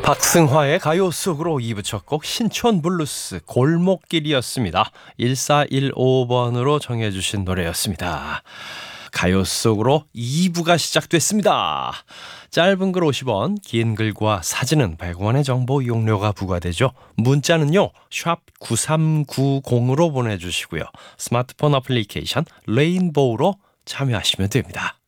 박승화의 가요 속으로 2부 첫 곡 신촌 블루스 골목길이었습니다. 1415번으로 정해주신 노래였습니다. 가요 속으로 2부가 시작됐습니다. 짧은 글 50원, 긴 글과 사진은 100원의 정보 이용료가 부과되죠. 문자는요, 샵 9390으로 보내주시고요. 스마트폰 어플리케이션 레인보우로 참여하시면 됩니다.